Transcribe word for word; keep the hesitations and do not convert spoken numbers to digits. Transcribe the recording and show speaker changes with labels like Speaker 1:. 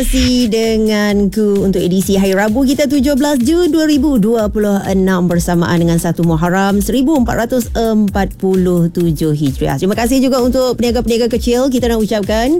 Speaker 1: Masih denganku untuk edisi Hari Rabu kita tujuh belas Jun dua ribu dua puluh enam bersamaan dengan satu Muharram seribu empat ratus empat puluh tujuh Hijriah. Terima kasih juga untuk peniaga-peniaga kecil kita nak ucapkan